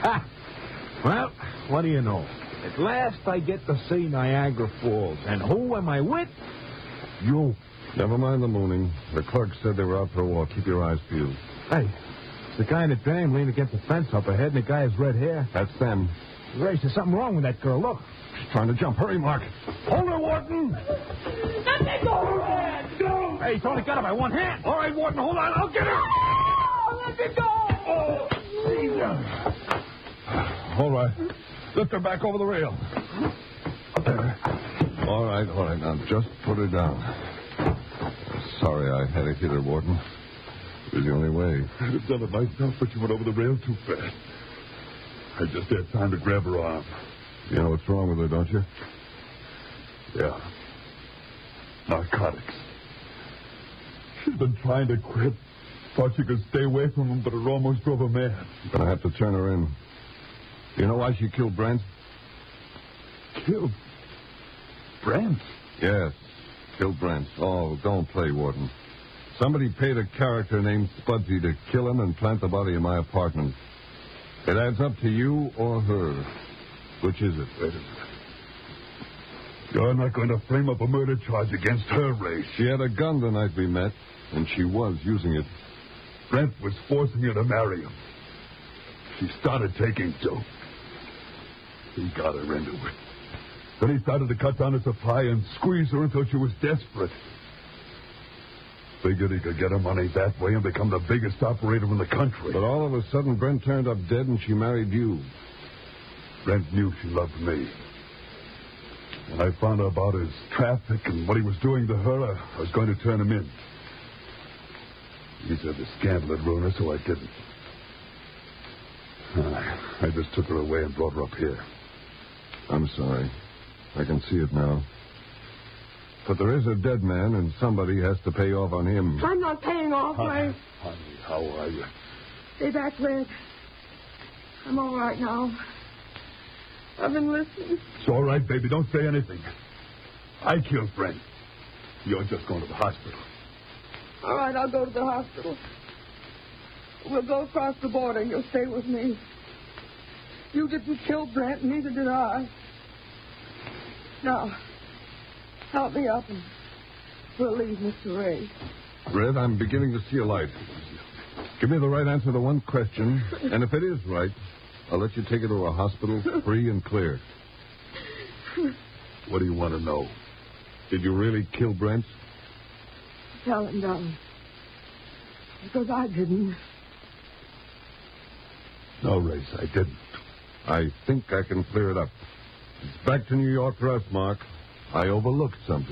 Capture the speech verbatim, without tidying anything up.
Ha! Well, what do you know? At last I get to see Niagara Falls. And who am I with? You. Never mind the mooning. The clerk said they were out for a walk. Keep your eyes peeled. Hey, it's the guy in the dam leaning against the fence up ahead, and the guy has red hair. That's them. Ray, there's something wrong with that girl. Look. She's trying to jump. Hurry, Mark. Hold her, Warden. Let me go, Red. Go. Hey, he's only got her by one hand. All right, Warden, hold on. I'll get her. Oh, let me go. Oh, Jesus. All right. Lift her back over the rail. There. All right, all right. Now, just put her down. Sorry I had to hit her, Warden. It was the only way. I'd have done it myself, but you went over the rail too fast. I just had time to grab her arm. You know what's wrong with her, don't you? Yeah. Narcotics. She's been trying to quit. Thought she could stay away from him, but it almost drove her mad. Gonna have to turn her in. You know why she killed Brent? Killed? Brent? Yes, killed Brent. Oh, don't play, Warden. Somebody paid a character named Spudsy to kill him and plant the body in my apartment. It adds up to you or her. Which is it? Wait a minute. You're not going to frame up a murder charge against her, Ray. She had a gun the night we met, and she was using it. Brent was forcing her to marry him. She started taking dope. He got her into it. Then he started to cut down her supply and squeeze her until she was desperate. Figured he could get her money that way and become the biggest operator in the country. But all of a sudden, Brent turned up dead and she married you. Brent knew she loved me. When I found out about his traffic and what he was doing to her, I, I was going to turn him in. He said the scandal would ruin her, so I didn't. I, I just took her away and brought her up here. I'm sorry. I can see it now. But there is a dead man, and somebody has to pay off on him. I'm not paying off, Ray. Honey, how are you? Stay back, Red. I'm all right now. I've been listening. It's all right, baby. Don't say anything. I killed Brent. You're just going to the hospital. All right, I'll go to the hospital. We'll go across the border. You'll stay with me. You didn't kill Brent, neither did I. Now, help me up and we'll leave Mister Ray. Red, I'm beginning to see a light. Give me the right answer to one question, and if it is right, I'll let you take her to a hospital free and clear. What do you want to know? Did you really kill Brent? Tell him, darling. Because I didn't. No, Race, I didn't. I think I can clear it up. It's back to New York for us, Mark. I overlooked something.